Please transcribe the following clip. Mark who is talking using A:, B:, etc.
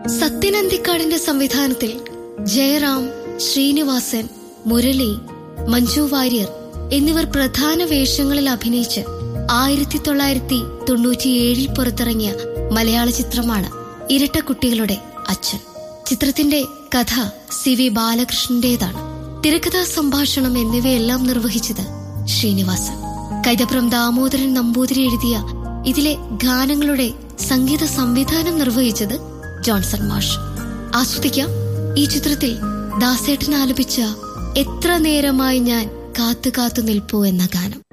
A: സത്യനന്ദിക്കാടിന്റെ സംവിധാനത്തിൽ ജയറാം, ശ്രീനിവാസൻ, മുരളി, മഞ്ജു വാര്യർ എന്നിവർ പ്രധാന വേഷങ്ങളിൽ അഭിനയിച്ച് 1997 പുറത്തിറങ്ങിയ മലയാള ചിത്രമാണ് ഇരട്ടക്കുട്ടികളുടെ അച്ഛൻ. ചിത്രത്തിന്റെ കഥ CV ബാലകൃഷ്ണന്റേതാണ്. തിരക്കഥാ സംഭാഷണം എന്നിവയെല്ലാം നിർവഹിച്ചത് ശ്രീനിവാസൻ. കൈതപ്രം ദാമോദരൻ നമ്പൂതിരി എഴുതിയ ഇതിലെ ഗാനങ്ങളുടെ സംഗീത സംവിധാനം നിർവഹിച്ചത് ജോൺസൺ മാഷ്. ആസ്വദിക്കാം ഈ ചിത്രത്തിൽ ദാസേട്ടൻ ആലപിച്ച എത്ര നേരമായി ഞാൻ കാത്തു കാത്തു നിൽപ്പൂ എന്ന ഗാനം.